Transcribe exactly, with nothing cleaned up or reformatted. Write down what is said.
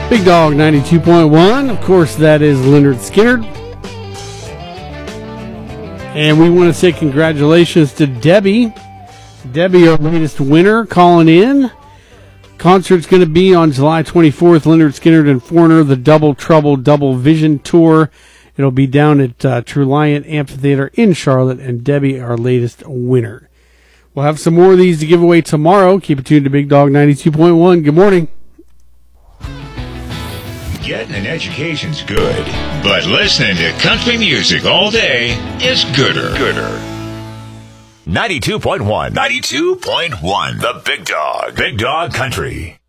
Big Dog ninety-two point one. Of course, that is Lynyrd Skynyrd. And we want to say congratulations to Debbie. Debbie, our latest winner, calling in. Concert's going to be on July twenty-fourth. Lynyrd Skynyrd and Foreigner, the Double Trouble Double Vision Tour. It'll be down at uh, Truliant Amphitheater in Charlotte. And Debbie, our latest winner. We'll have some more of these to give away tomorrow. Keep it tuned to Big Dog ninety-two point one. Good morning. Getting an education's good, but listening to country music all day is gooder. Gooder. ninety-two point one. ninety-two point one. The Big Dog. Big Dog Country.